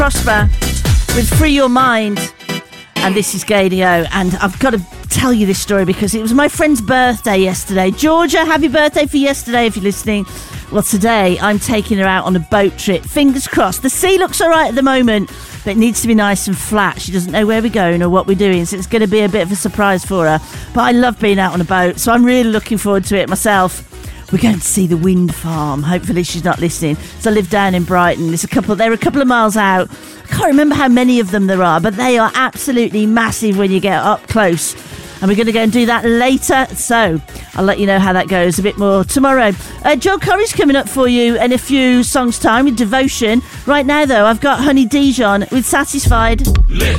Prosper with Free Your Mind. And this is Gadio, and I've got to tell you this story because it was my friend's birthday yesterday. Georgia, happy birthday for yesterday if you're listening. Well, today I'm taking her out on a boat trip. Fingers crossed. The sea looks all right at the moment, but it needs to be nice and flat. She doesn't know where we're going or what we're doing, so it's going to be a bit of a surprise for her. But I love being out on a boat, so I'm really looking forward to it myself. We're going to see the wind farm. Hopefully she's not listening. So I live down in Brighton. They're a couple of miles out. I can't remember how many of them there are, but they are absolutely massive when you get up close. And we're going to go and do that later. So I'll let you know how that goes a bit more tomorrow. Joel Corrie's coming up for you in a few songs' time with Devotion. Right now, though, I've got Honey Dijon with Satisfied. Lift.